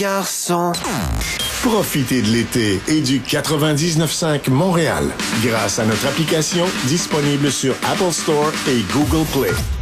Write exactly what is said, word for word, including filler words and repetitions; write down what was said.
Garçon. Profitez de l'été et du quatre-vingt-dix-neuf cinq Montréal grâce à notre application disponible sur Apple Store et Google Play.